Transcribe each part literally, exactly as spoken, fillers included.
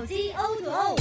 資 O to O。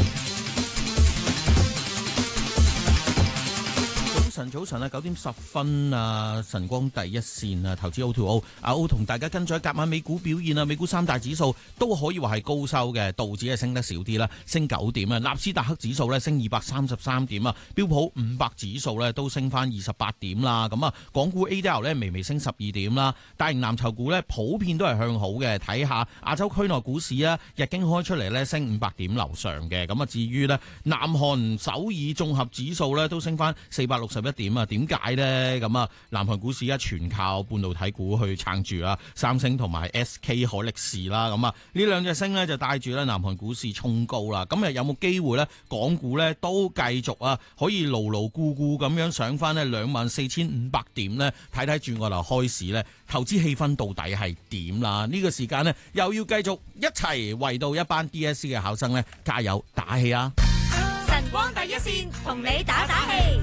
早晨，早晨啊，九點十分啊，晨光第一線啊，投資 O to O， 阿 O 同大家跟咗隔晚美股表現啊，美股三大指數都可以話係高收嘅，道指係升得少啲啦，升九點啊，納斯達克指數咧升二百三十三點啊，標普五百指數咧都升翻二十八點啦，咁啊，港股 A D R 咧微微升十二點啦，大型藍籌股咧普遍都係向好嘅，睇下亞洲區內股市啊，日經開出嚟咧升五百點樓上嘅，咁啊至於咧南韓首爾綜合指數咧都升翻四百六十一點啊？點解呢？咁啊，南韓股市而家全靠半導體股去撐住啦，三星同埋 S K 海力士啦，咁啊呢兩隻升呢，就帶住咧南韓股市衝高啦。咁啊有冇機會呢？港股呢都繼續啊可以牢牢固固咁樣上翻呢兩萬四千五百點呢？睇睇轉個頭開市呢，投資氣氛到底係點啦？呢個時間呢，又要繼續一齊為到一班 D S C 嘅考生呢加油打氣啊！ 晨光第一線同你打打氣。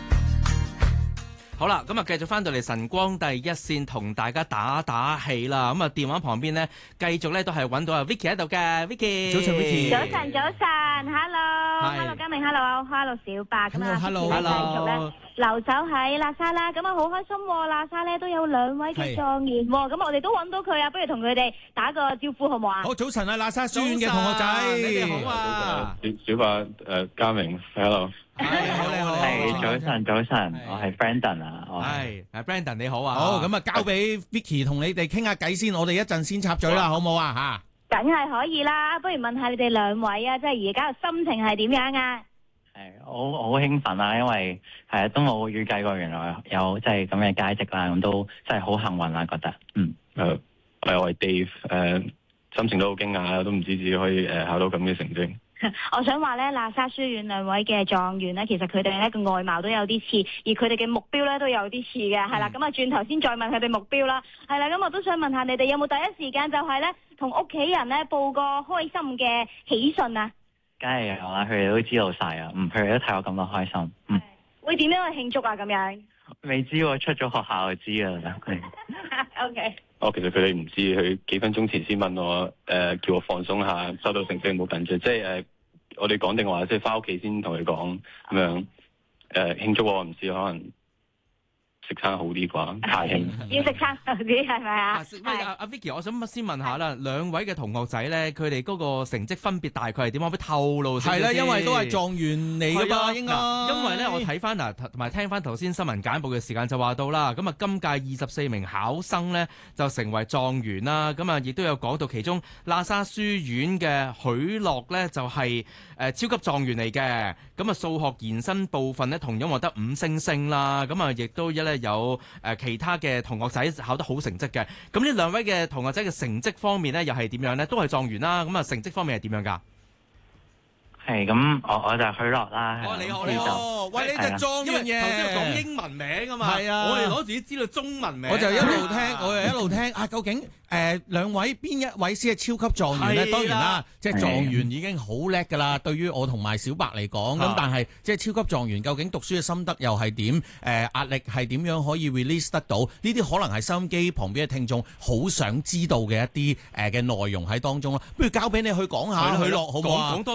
好啦，咁啊，繼續翻到嚟晨光第一線同大家打打氣啦。咁啊，電話旁邊呢，繼續咧都係揾到阿 Vicky 喺度嘅 ，Vicky。 早晨 Vicky。 早晨早晨 ，Hello，Hello 嘉明 ，Hello，Hello 小白。咁啊 Hello， 繼續咧留守喺喇沙啦。咁啊，好開心喎！喇沙咧都有兩位嘅狀元喎。咁我哋都揾到佢啊，不如同佢哋打個招呼好唔好啊？ 好，早晨啊，喇沙書院嘅同學仔， 你哋好啊！ 小小白誒，嘉明 ，Hello。 你好，你好， 係早晨，早晨，我係 Brandon 啊，我係，係 Brandon 你好啊， 好，咁啊交俾 Vicky 同你哋傾下偈先，我哋一陣先插嘴啦，好唔好啊吓？梗係可以啦，不如問下你哋兩位啊，即係而家嘅心情係點樣啊？ 係，我好興奮啊，因為係啊，都冇預計過原來有即係咁嘅佳績啦，咁都真係好幸運啊，覺得，嗯， 誒，我係 Dave，誒，心情都好驚訝，都唔知自己可以誒考到咁嘅成績。 我想話咧，喇沙書院兩位嘅狀元咧，其實佢哋咧個外貌都有啲似，而佢哋嘅目標咧都有啲似嘅，係啦、嗯。咁啊，轉頭先再問佢哋目標啦，係啦。咁我都想問下你哋有冇第一時間就係咧同屋企人咧報個開心嘅喜訊啊？ 梗係有啦，佢哋都知道晒啊，嗯，佢哋都睇我咁多開心，嗯。 會點樣去慶祝啊？咁樣？未知喎，出咗學校就知㗎啦。 O K。 哦，其實佢哋唔知，佢幾分鐘前先問我，誒、呃、叫我放鬆下，收到成績冇緊張，即係誒、呃、我哋講定話，即係翻屋企先同佢講咁樣，誒、呃、慶祝我唔知可能。食餐好啲啩，太興要食餐好啲係咪啊？ 阿阿 Vicky，我想先問下啦，兩位嘅同學仔咧，佢哋嗰個成績分別大概係點？可唔可以透露少少？ 係啦，因為都係狀元嚟㗎嘛，應該。 因為咧，我睇翻嗱，同埋聽翻頭先新聞簡報嘅時間就話到啦，咁啊，今屆二十四名考生咧就成為狀元啦，咁啊，亦都有講到其中喇沙書院嘅許諾咧就係誒超級狀元嚟嘅，咁啊數學延伸部分咧同樣獲得五星星啦，咁啊亦都一咧。有誒其他嘅同學仔考得好成績嘅，咁呢兩位嘅同學仔嘅成績方面咧，又係點樣咧？都係狀元啦，咁啊成績方面係點樣㗎？ 係咁，我我就許諾啦。 哦，你好，你好，喂，你隻狀元嘅，頭先講英文名啊嘛，係啊，我哋攞自己知道中文名， 我就一路聽，我就一路聽啊，究竟誒兩位邊一位先係超級狀元咧？當然啦，即係狀元已經好叻㗎啦，對於我同埋小白嚟講，咁但係即係超級狀元究竟讀書嘅心得又係點？誒壓力係點樣可以 release 得到？呢啲可能係收音機旁邊嘅聽眾好想知道嘅一啲誒嘅內容喺當中咯。不如交俾你去講下許諾好唔好啊？